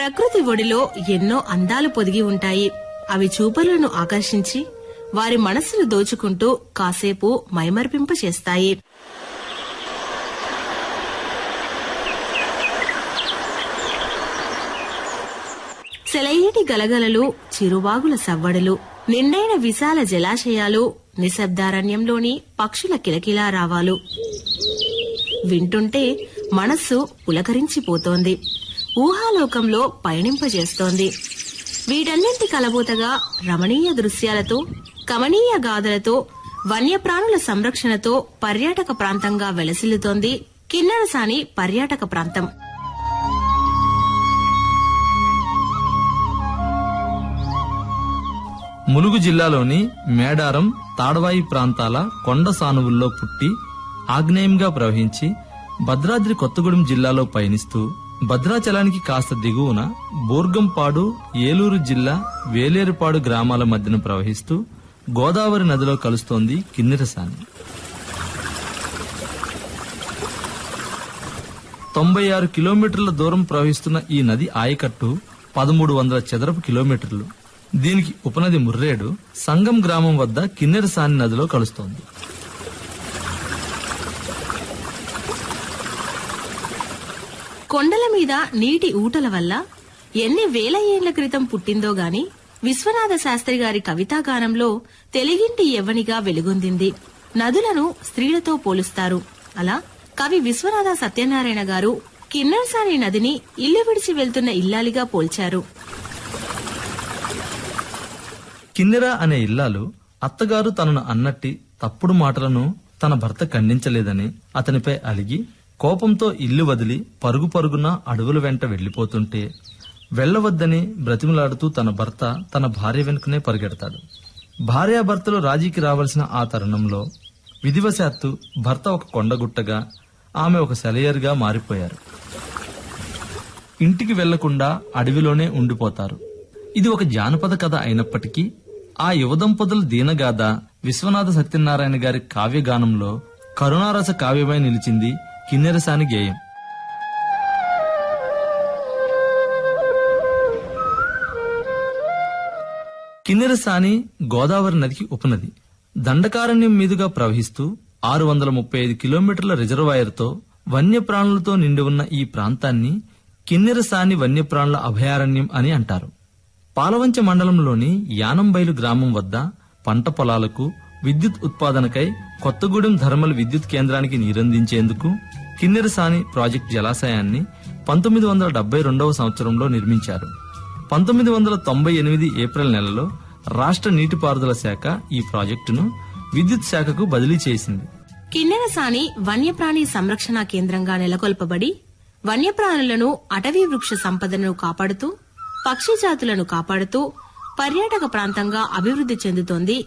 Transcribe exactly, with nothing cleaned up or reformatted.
ప్రకృతి ఒడిలో ఎన్నో అందాలు పొదిగి ఉంటాయి. అవి చూపరులను ఆకర్షించి వారి మనస్సును దోచుకుంటూ కాసేపు మైమర్పింప చేస్తాయి. సెలయేటి గలగలలు, చిరువాగుల సవ్వడులు, నిండైన విశాల జలాశయాలు, నిశ్శబ్దారణ్యంలోని పక్షుల కిలకిలారావాలు వింటుంటే మనస్సు పులకరించిపోతోంది, ఊహాలోకంలో పయనింపజేస్తోంది. వీటన్నింటి కలబోతగా రమణీయ దృశ్యాలతో, కమనీయ గాథలతో, వన్యప్రాణుల సంరక్షణతో పర్యాటక ప్రాంతంగా వెలసిల్లుతోంది కిన్నెరసాని పర్యాటక ప్రాంతం. ములుగు జిల్లాలోని మేడారం, తాడవాయి ప్రాంతాల కొండ సానువుల్లో పుట్టి ఆగ్నేయంగా ప్రవహించి భద్రాద్రి కొత్తగూడెం జిల్లాలో పయనిస్తూ భద్రాచలానికి కాస్త దిగువన బోర్గంపాడు, ఏలూరు జిల్లా వేలేరుపాడు గ్రామాల మధ్యన ప్రవహిస్తూ గోదావరి నదిలో కలుస్తోంది కిన్నెరసాని. తొంభై ఆరు కిలోమీటర్ల దూరం ప్రవహిస్తున్న ఈ నది ఆయకట్టు పదమూడు వందల చదరపు కిలోమీటర్లు. దీనికి ఉపనది ముర్రేడు సంగం గ్రామం వద్ద కిన్నెరసాని నదిలో కలుస్తోంది. కొండల మీద నీటి ఊటల వల్ల ఎన్ని వేల ఏళ్ల క్రితం పుట్టిందో గాని విశ్వనాథ శాస్త్రి గారి కవితాగానంలో తెలుగింటి యవ్వనిగా వెలుగొందింది. నదులను స్త్రీలతో పోలుస్తారు. అలా కవి విశ్వనాథ సత్యనారాయణ గారు కిన్నెరసాని నదిని ఇల్లు విడిచి వెళ్తున్న ఇల్లాలిగా పోల్చారు. కిన్నెర అనే ఇల్లాలు అత్తగారు తనను అన్నట్టి తప్పుడు మాటలను తన భర్త ఖండించలేదని అతనిపై అలిగి కోపంతో ఇల్లు వదిలి పరుగు పరుగున అడవుల వెంట వెళ్లిపోతుంటే వెళ్లవద్దని బ్రతిమలాడుతూ తన భర్త తన భార్య వెనుకనే పరిగెడతాడు. భార్యాభర్తలు రాజీకి రావాల్సిన ఆ తరుణంలో విధివశాత్తు భర్త ఒక కొండగుట్టగా, ఆమె ఒక సెలయర్గా మారిపోయారు. ఇంటికి వెళ్లకుండా అడవిలోనే ఉండిపోతారు. ఇది ఒక జానపద కథ అయినప్పటికీ ఆ యువదంపతుల దీనగాథ విశ్వనాథ సత్యనారాయణ గారి కావ్యగానంలో కరుణారస కావ్యమై నిలిచింది కిన్నెరసాని గేయం. కిన్నెరసాని గోదావరి నదికి ఉపనది. దండకారణ్యం మీదుగా ప్రవహిస్తూ ఆరు వందల ముప్పై ఐదు కిలోమీటర్ల రిజర్వాయర్తో వన్యప్రాణులతో నిండి ఉన్న ఈ ప్రాంతాన్ని కిన్నెరసాని వన్యప్రాణుల అభయారణ్యం అని అంటారు. పాలవంచ మండలంలోని యానంబైలు గ్రామం వద్ద పంట పొలాలకు విద్యుత్ ఉత్పాదనకై కొత్తగూడెం థర్మల్ విద్యుత్ కేంద్రానికి నీరందించేందుకు కిన్నెరసాని ప్రాజెక్టు జలాశయాన్ని పంతొమ్మిది వందల డెబ్బై రెండవ సంవత్సరంలో నిర్మించారు. పంతొమ్మిది వందల తొంభై ఎనిమిది ఏప్రిల్ నెలలో రాష్ట్ర నీటిపారుదల శాఖ ఈ ప్రాజెక్టును విద్యుత్ శాఖకు బదిలీ చేసింది. కిన్నెరసాని వన్యప్రాణి సంరక్షణ కేంద్రంగా నెలకొల్పబడి వన్యప్రాణులను, అటవీ వృక్ష సంపదను కాపాడుతూ, పక్షి జాతులను కాపాడుతూ పర్యాటక ప్రాంతంగా అభివృద్ధి చెందుతోంది